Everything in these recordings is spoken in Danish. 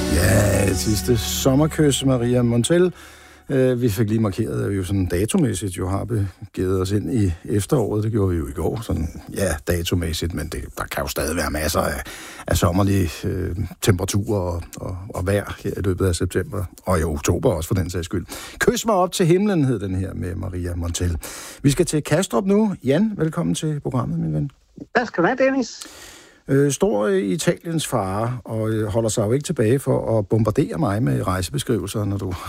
Ja, sidste sommerkys, Maria Montell. Vi fik lige markeret, at vi jo sådan datomæssigt jo har begivet os ind i efteråret. Det gjorde vi jo i går, sådan, ja, datomæssigt, men der kan jo stadig være masser af sommerlige temperaturer og vejr her i løbet af september, og i oktober også for den sags skyld. Kys mig op til himlen, hed den her med Maria Montell. Vi skal til Kastrup nu. Jan, velkommen til programmet, min ven. Tak skal du have, Dennis. Står Italiens far og holder sig jo ikke tilbage for at bombardere mig med rejsebeskrivelser, når du...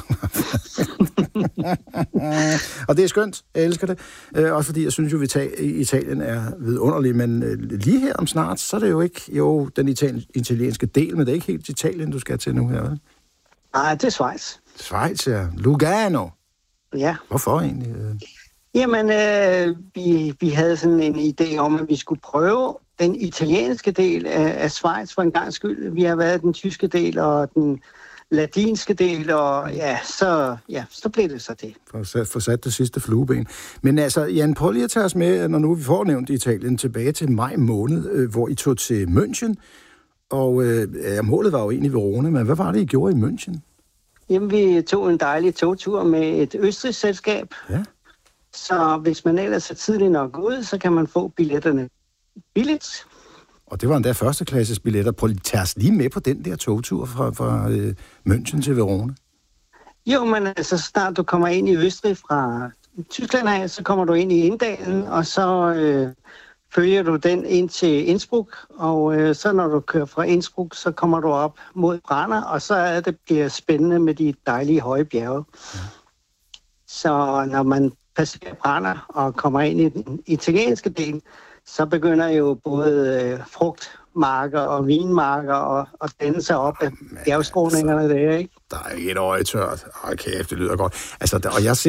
Og det er skønt, jeg elsker det. Også fordi jeg synes jo, at Italien er vidunderlig, men lige her om snart, så er det jo ikke den italienske del, men det er ikke helt Italien, du skal til nu her, vel? Nej, det er Schweiz. Schweiz, ja. Lugano. Ja. Hvorfor egentlig? Jamen, vi havde sådan en idé om, at vi skulle prøve den italienske del af Schweiz for en gang skyld. Vi har været den tyske del og den latinske del, og så blev det så det. For sat det sidste flueben. Men altså, Jan, prøv lige at tage os med, når nu vi får nævnt Italien, tilbage til maj måned, hvor I tog til München, og målet var jo egentlig Verona, men hvad var det, I gjorde i München? Jamen, vi tog en dejlig togtur med et østrigsk selskab. Ja. Så hvis man ellers er tidligt nok ud, så kan man få billetterne billigt. Og det var endda førsteklasses billetter. Prøv lige tage os lige med på den der togtur fra München til Verona. Jo, men altså snart du kommer ind i Østrig fra Tyskland af, så kommer du ind i Inndalen, og så følger du den ind til Innsbruck, og så når du kører fra Innsbruck, så kommer du op mod Brenner, og så bliver spændende med de dejlige høje bjerge. Ja. Så når man passerer Brenner og kommer ind i den italienske del, så begynder jo både frugtmarker og vinmarker og danne sig op af bjergskråningerne der, ikke? Der er ikke et øje tørt. Kæft, det lyder godt. Altså, og jeg